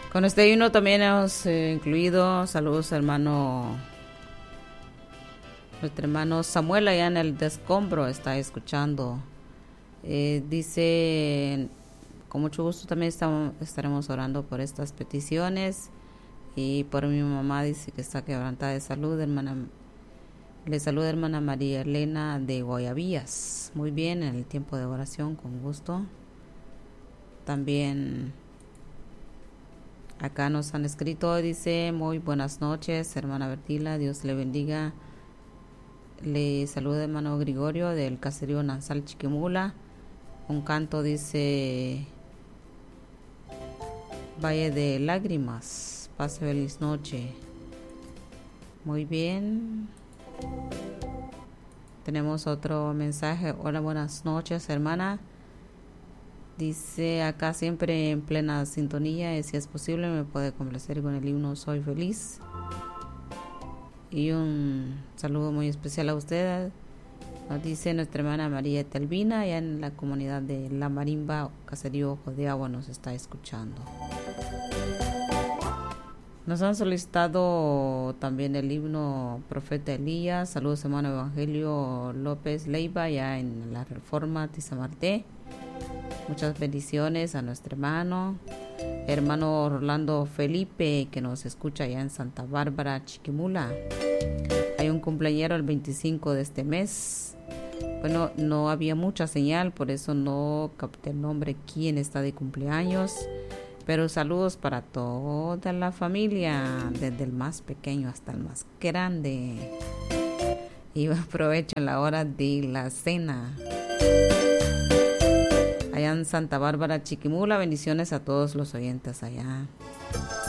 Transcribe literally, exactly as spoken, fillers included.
Con este himno también hemos eh, incluido saludos hermano, nuestro hermano Samuel allá en el Descombro está escuchando. Eh, dice, con mucho gusto también estamos, estaremos orando por estas peticiones y por mi mamá, dice que está quebrantada de salud, hermana. Le saluda hermana María Elena de Guayabillas. Muy bien, en el tiempo de oración, con gusto. También acá nos han escrito, dice, muy buenas noches, hermana Bertila, Dios le bendiga. Le saluda hermano Gregorio del caserío Nansal Chiquimula. Un canto dice, Valle de Lágrimas, pase feliz noche. Muy bien. Tenemos otro mensaje. Hola, buenas noches, hermana. Dice acá siempre en plena sintonía, y si es posible me puede complacer con el himno Soy Feliz. Y un saludo muy especial a usted. Nos dice nuestra hermana María Telvina, allá en la comunidad de La Marimba, caserío Ojo de Agua, nos está escuchando. Nos han solicitado también el himno Profeta Elías. Saludos hermano Evangelio López Leiva, allá en la Reforma Tizamarté. Muchas bendiciones a nuestro hermano, hermano Orlando Felipe, que nos escucha allá en Santa Bárbara, Chiquimula. Hay un cumpleañero el veinticinco de este mes. Bueno, no había mucha señal, por eso no capté el nombre, quién está de cumpleaños. Pero saludos para toda la familia, desde el más pequeño hasta el más grande. Y aprovechen la hora de la cena. Allá en Santa Bárbara, Chiquimula, bendiciones a todos los oyentes allá.